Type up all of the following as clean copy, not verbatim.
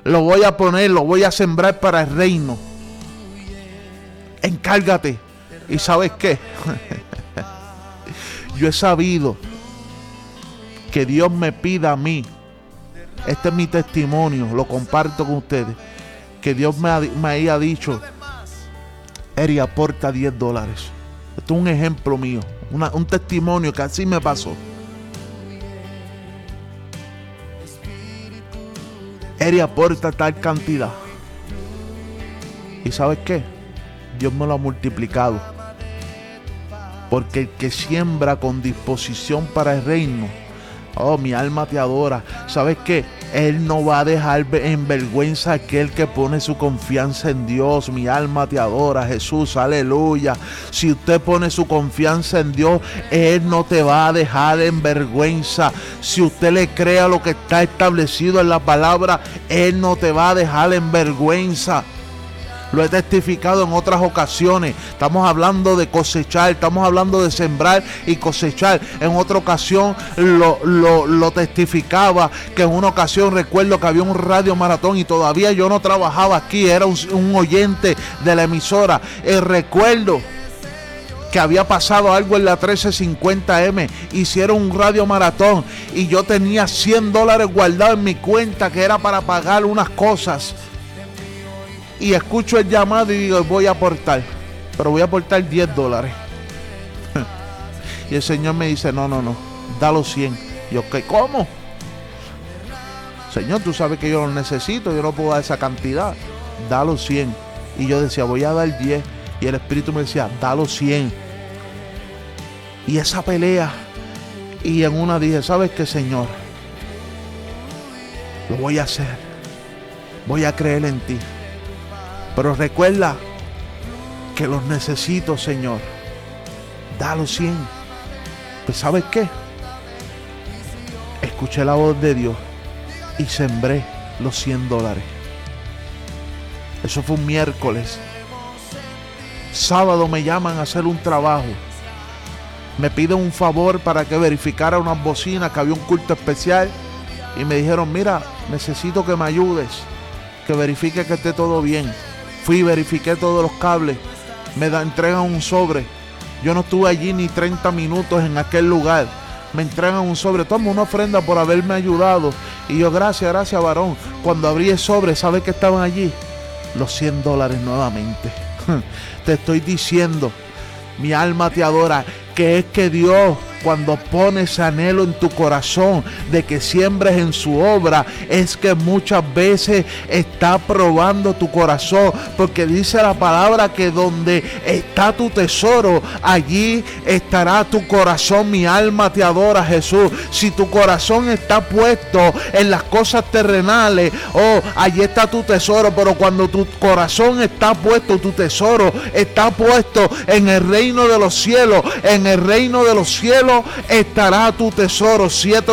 lo voy a poner, lo voy a sembrar para el reino. Encárgate. ¿Y sabes qué? Yo he sabido que Dios me pida a mí, este es mi testimonio, lo comparto con ustedes, que Dios me haya dicho: Eri, aporta $10. Esto es un ejemplo mío, un testimonio que así me pasó. Eri, aporta tal cantidad. ¿Y sabes qué? Dios me lo ha multiplicado. Porque el que siembra con disposición para el reino, oh, mi alma te adora. ¿Sabes qué? Él no va a dejar en vergüenza a aquel que pone su confianza en Dios. Mi alma te adora, Jesús, aleluya. Si usted pone su confianza en Dios, Él no te va a dejar en vergüenza. Si usted le cree a lo que está establecido en la palabra, Él no te va a dejar en vergüenza. Lo he testificado en otras ocasiones. Estamos hablando de cosechar, estamos hablando de sembrar y cosechar. En otra ocasión lo testificaba, que en una ocasión recuerdo que había un radio maratón y todavía yo no trabajaba aquí, era un oyente de la emisora. Recuerdo que había pasado algo en la 1350M, hicieron un radio maratón y yo tenía $100 guardados en mi cuenta, que era para pagar unas cosas. Y escucho el llamado y digo: voy a aportar, pero voy a aportar $10. Y el Señor me dice: no, da los 100. Y yo: ¿qué? ¿Cómo? Señor, tú sabes que yo lo necesito, yo no puedo dar esa cantidad. Da los 100. Y yo decía: voy a dar 10. Y el Espíritu me decía: da los 100. Y esa pelea. Y en una dije: ¿sabes qué, Señor? Lo voy a hacer. Voy a creer en ti. Pero recuerda que los necesito, Señor. Da los 100. Pues ¿sabes qué? Escuché la voz de Dios y sembré los $100. Eso fue un miércoles. Sábado me llaman a hacer un trabajo. Me piden un favor para que verificara unas bocinas, que había un culto especial. Y me dijeron: mira, necesito que me ayudes, que verifique que esté todo bien. Fui y verifiqué todos los cables. Me entregan un sobre. Yo no estuve allí ni 30 minutos en aquel lugar. Me entregan un sobre. Toma una ofrenda por haberme ayudado. Y yo: gracias, varón. Cuando abrí el sobre, ¿sabes qué estaban allí? Los $100 nuevamente. Te estoy diciendo, mi alma te adora, que es que Dios, cuando pone ese anhelo en tu corazón de que siembres en su obra, es que muchas veces está probando tu corazón, porque dice la palabra que donde está tu tesoro, allí estará tu corazón. Mi alma te adora, Jesús. Si tu corazón está puesto en las cosas terrenales, oh, allí está tu tesoro. Pero cuando tu corazón está puesto, tu tesoro está puesto en el reino de los cielos, en el reino de los cielos estará tu tesoro.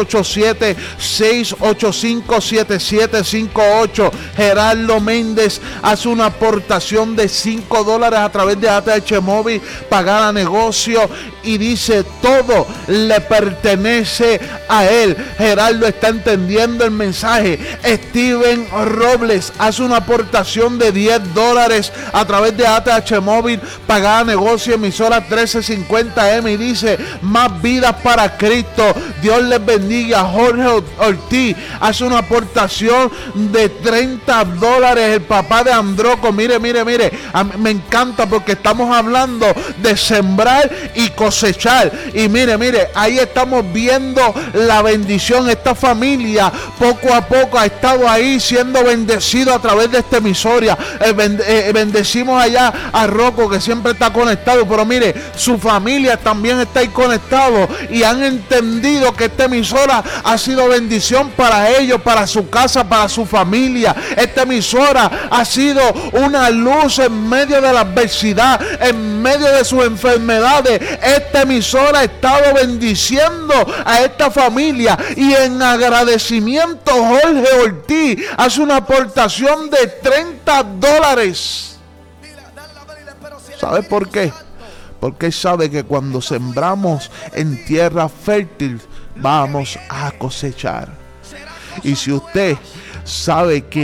787-685-7758. Gerardo Méndez hace una aportación de $5 a través de ATH Móvil, pagar a negocio, y dice: todo le pertenece a él. Gerardo está entendiendo el mensaje. Steven Robles hace una aportación de $10 a través de ATH Móvil, pagar a negocio, emisora 1350M, y dice: más vidas para Cristo. Dios les bendiga. Jorge Ortiz hace una aportación de $30. El papá de Androco. Mire, me encanta porque estamos hablando de sembrar y cosechar. Y mire, ahí estamos viendo la bendición. Esta familia poco a poco ha estado ahí siendo bendecido a través de esta emisora. Bendecimos allá a Rocco, que siempre está conectado, pero mire, su familia también está ahí conectado, y han entendido que esta emisora ha sido bendición para ellos, para su casa, para su familia. Esta emisora ha sido una luz en medio de la adversidad, en medio de sus enfermedades. Esta emisora ha estado bendiciendo a esta familia, y en agradecimiento Jorge Ortiz hace una aportación de $30. ¿Sabes por qué? Porque sabe que cuando sembramos en tierra fértil, vamos a cosechar. Y si usted sabe que